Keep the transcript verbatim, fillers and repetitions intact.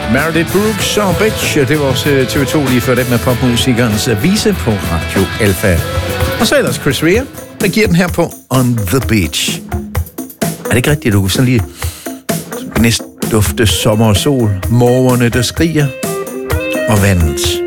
Meredith Brooks og Bitch. Det var også T V to lige før det med popmusikernes vise på Radio Alfa. Og så ellers Chris Rea, der giver den her på On the Beach. Er det ikke rigtigt, du sådan lige næsten dufte sommer og sol, mågerne der skriger og vandet